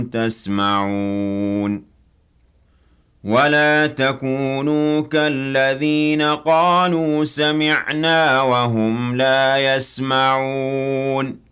تسمعون ولا تكونوا كالذين قالوا سمعنا وهم لا يسمعون